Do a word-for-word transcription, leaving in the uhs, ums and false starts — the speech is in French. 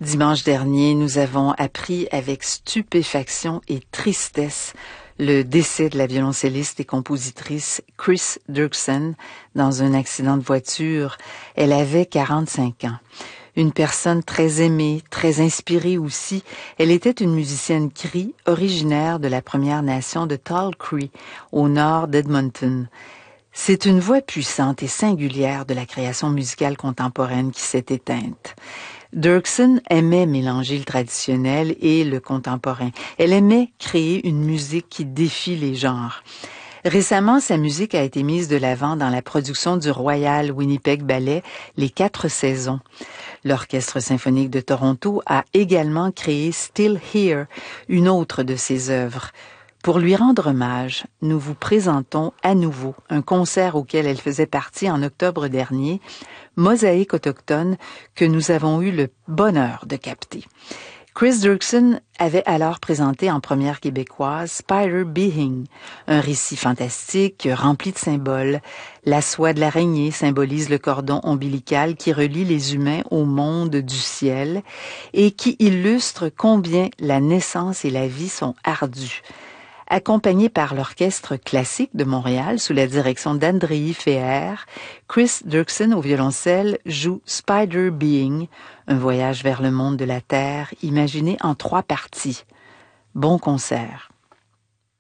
Dimanche dernier, nous avons appris avec stupéfaction et tristesse le décès de la violoncelliste et compositrice Chris Dirksen dans un accident de voiture. Elle avait quarante-cinq ans. Une personne très aimée, très inspirée aussi. Elle était une musicienne Cree originaire de la Première Nation de Tall Cree, au nord d'Edmonton. C'est une voix puissante et singulière de la création musicale contemporaine qui s'est éteinte. Dirksen aimait mélanger le traditionnel et le contemporain. Elle aimait créer une musique qui défie les genres. Récemment, sa musique a été mise de l'avant dans la production du Royal Winnipeg Ballet Les Quatre Saisons. L'Orchestre symphonique de Toronto a également créé Still Here, une autre de ses œuvres. Pour lui rendre hommage, nous vous présentons à nouveau un concert auquel elle faisait partie en octobre dernier, Mosaïque autochtone, que nous avons eu le bonheur de capter. Chris Dirksen avait alors présenté en première québécoise Spider Being, un récit fantastique rempli de symboles. La soie de l'araignée symbolise le cordon ombilical qui relie les humains au monde du ciel et qui illustre combien la naissance et la vie sont ardues. Accompagné par l'Orchestre classique de Montréal sous la direction d'Andrei Feher, Chris Dirksen au violoncelle joue Spider Being, un voyage vers le monde de la Terre imaginé en trois parties. Bon concert.